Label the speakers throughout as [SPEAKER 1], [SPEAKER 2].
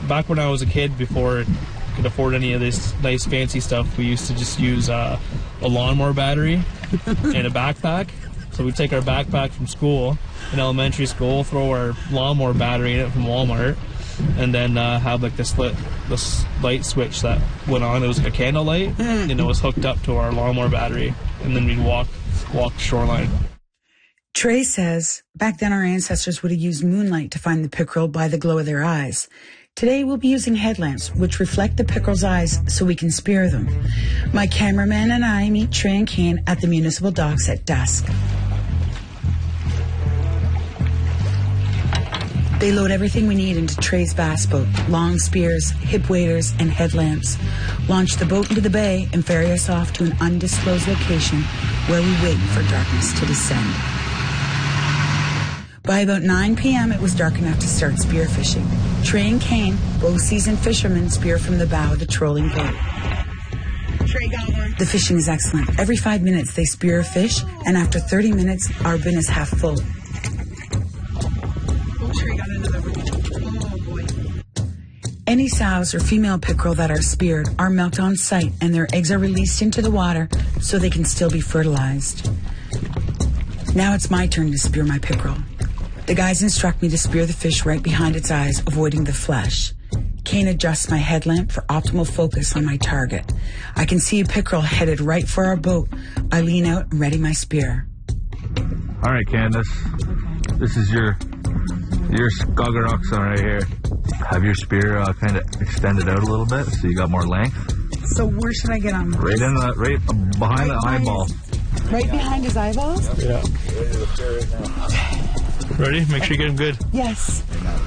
[SPEAKER 1] back when I was a kid, before I could afford any of this nice fancy stuff, we used to just use a lawnmower battery and a backpack. So we'd take our backpack from school, in elementary school, throw our lawnmower battery in it from Walmart, and then have like this light switch that went on. It was like a candle light, and it was hooked up to our lawnmower battery, and then we'd walk the shoreline.
[SPEAKER 2] Trey says back then our ancestors would have used moonlight to find the pickerel by the glow of their eyes. Today we'll be using headlamps which reflect the pickerel's eyes so we can spear them. My cameraman and I meet Trey and Kane at the municipal docks at dusk. They load everything we need into Trey's bass boat, long spears, hip waders, and headlamps, launch the boat into the bay, and ferry us off to an undisclosed location where we wait for darkness to descend. By about 9 p.m., it was dark enough to start spearfishing. Trey and Kane, both seasoned fishermen, spear from the bow of the trolling boat. Trey got one. The fishing is excellent. Every 5 minutes, they spear a fish, and after 30 minutes, our bin is half full. Any sows or female pickerel that are speared are milked on site and their eggs are released into the water so they can still be fertilized. Now it's my turn to spear my pickerel. The guys instruct me to spear the fish right behind its eyes, avoiding the flesh. Kane adjusts my headlamp for optimal focus on my target. I can see a pickerel headed right for our boat. I lean out and ready my spear.
[SPEAKER 3] All right, Candace. This is your Skagaroxon right here. Have your spear kind of extended out a little bit so you got more length.
[SPEAKER 2] So where should I get on this?
[SPEAKER 3] Right behind the eyeball.
[SPEAKER 2] Right behind his eyeballs?
[SPEAKER 1] Yeah. Ready? Make sure you get him good.
[SPEAKER 2] Yes.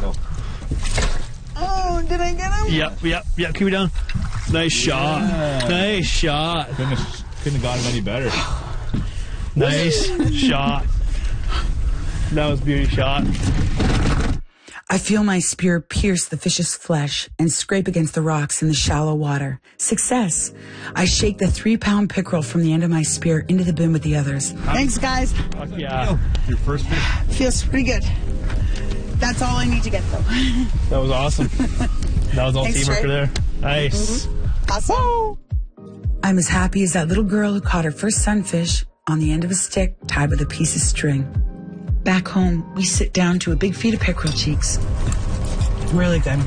[SPEAKER 2] Oh, did I get him?
[SPEAKER 1] Yep. Keep it down. Nice shot.
[SPEAKER 3] Yeah.
[SPEAKER 1] Nice shot.
[SPEAKER 3] Couldn't have gotten any better.
[SPEAKER 1] Nice shot. That was a beauty shot.
[SPEAKER 2] I feel my spear pierce the fish's flesh and scrape against the rocks in the shallow water. Success! I shake the 3-pound pickerel from the end of my spear into the bin with the others. Thanks, guys.
[SPEAKER 1] Fuck yeah.
[SPEAKER 3] Your first fish?
[SPEAKER 2] Feels pretty good. That's all I need to get, though.
[SPEAKER 1] That was awesome. That was all
[SPEAKER 2] Thanks,
[SPEAKER 1] teamwork
[SPEAKER 2] Trey.
[SPEAKER 1] there. Nice.
[SPEAKER 2] Awesome. Woo! I'm as happy as that little girl who caught her first sunfish on the end of a stick tied with a piece of string. Back home, we sit down to a big feed of pickerel cheeks. Really good.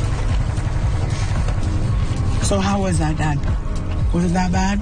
[SPEAKER 2] So how was that, Dad? Was it that bad?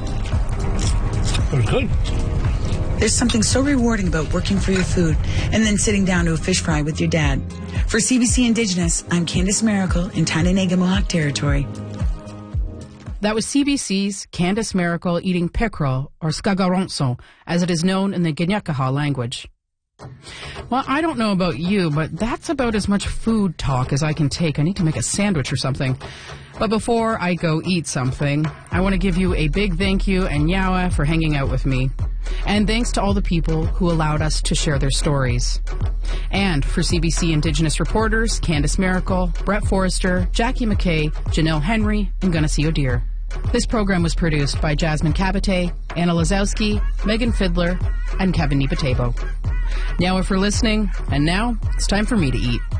[SPEAKER 1] It was good.
[SPEAKER 2] There's something so rewarding about working for your food and then sitting down to a fish fry with your dad. For CBC Indigenous, I'm Candace Miracle in Tyendinaga Mohawk Territory.
[SPEAKER 4] That was CBC's Candace Miracle eating pickerel, or Skagaronso, as it is known in the Ginyakaha language. Well, I don't know about you, but that's about as much food talk as I can take. I need to make a sandwich or something. But before I go eat something, I want to give you a big thank you and yawa for hanging out with me. And thanks to all the people who allowed us to share their stories. And for CBC Indigenous reporters, Candace Miracle, Brett Forrester, Jackie McKay, Janelle Henry, and Gunnessy O'Deer. This program was produced by Jasmine Cabate, Anna Lazowski, Megan Fiddler, and Kevin Nibatabo. Now if you're listening, and now it's time for me to eat.